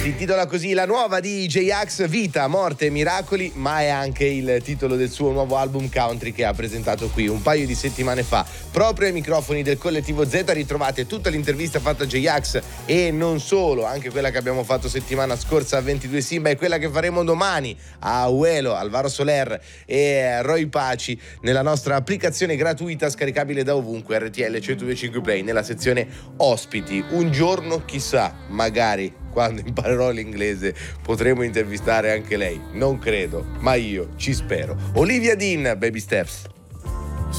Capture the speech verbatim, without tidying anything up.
Si intitola così la nuova di J-Ax, Vita, Morte e Miracoli, ma è anche il titolo del suo nuovo album country che ha presentato qui un paio di settimane fa. Proprio ai microfoni del collettivo Z ritrovate tutta l'intervista fatta a J-Ax e non solo, anche quella che abbiamo fatto settimana scorsa a ventidue Simba e quella che faremo domani a Uelo, Alvaro Soler e Roy Paci nella nostra applicazione gratuita scaricabile da ovunque, R T L centodue e cinque Play, nella sezione ospiti. Un giorno, chissà, magari quando imparerò l'inglese potremo intervistare anche lei. Non credo, ma io ci spero. Olivia Dean, Baby Steps.